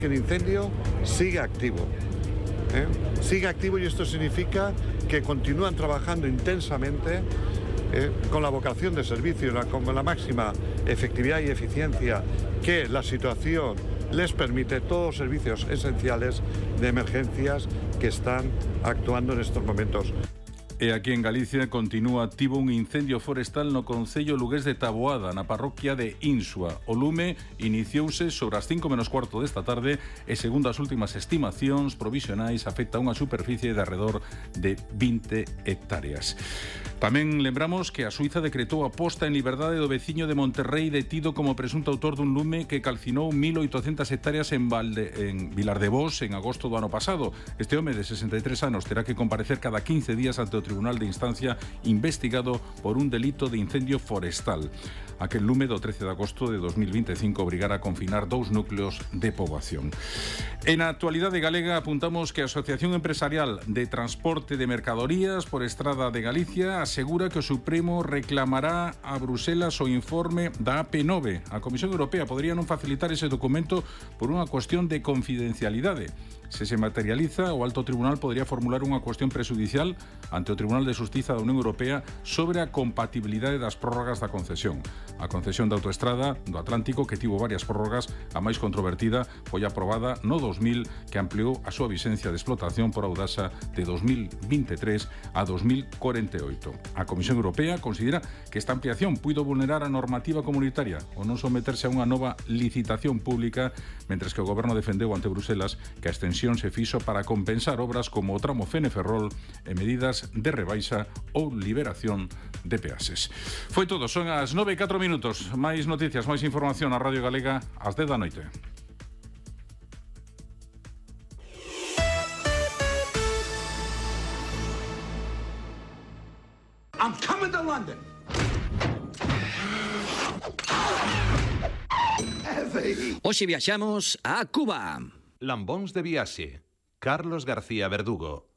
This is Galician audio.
Que el incendio sigue activo. Sigue activo y esto significa que continúan trabajando intensamente con la vocación de servicio, con la máxima efectividad y eficiencia que la situación les permite, todos los servicios esenciales de emergencias que están actuando en estos momentos. E aquí en Galicia continúa activo un incendio forestal no concello lugués de Taboada, na parroquia de Insua. O lume iniciouse sobre as 5:15 desta tarde e, segundo as últimas estimacións provisionais, afecta unha superficie de arredor de 20 hectáreas. Tamén lembramos que a Suiza decretou a posta en liberdade do veciño de Monterrey detido como presunto autor dun lume que calcinou 1.800 hectáreas en Vilar de Bos en agosto do ano pasado. Este home de 63 anos terá que comparecer cada 15 días ante o Tribunal de Instancia investigado por un delito de incendio forestal. Aquel lume do 13 de agosto de 2025 obrigara a confinar 2 núcleos de poboación. En a actualidade galega apuntamos que a Asociación Empresarial de Transporte de Mercadorías por Estrada de Galicia asegura que o Supremo reclamará a Bruselas o informe da AP9. A Comisión Europea podría non facilitar ese documento por unha cuestión de confidencialidade. Se se materializa, o Alto Tribunal podría formular unha cuestión prexudicial ante o Tribunal de Xustiza da Unión Europea sobre a compatibilidade das prórrogas da concesión. A concesión da autoestrada do Atlántico, que tivo varias prórrogas, a máis controvertida foi aprobada no 2000, que ampliou a súa vigencia de explotación por Audasa de 2023 a 2048. A Comisión Europea considera que esta ampliación puido vulnerar a normativa comunitaria ou non someterse a unha nova licitación pública, mentres que o Goberno defendeu ante Bruselas que a extensión se fixo para compensar obras como o tramo Fene-Ferrol e medidas de rebaixa ou liberación de peaxes. Foi todo, son as 9:04. Máis noticias, máis información na Radio Galega ás 10 da noite. I'm coming to London. Hoxe viaxamos a Cuba. Lambóns de viaxe. Carlos García Verdugo.